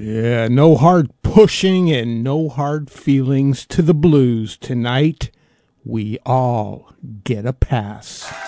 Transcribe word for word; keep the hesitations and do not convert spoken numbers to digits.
Yeah, no hard pushing and no hard feelings to the blues. Tonight, we all get a pass.